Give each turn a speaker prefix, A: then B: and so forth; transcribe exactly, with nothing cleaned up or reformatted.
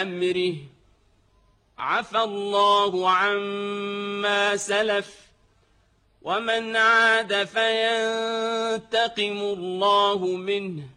A: أمره عفى الله عما سلف ومن عاد فينتقم الله منه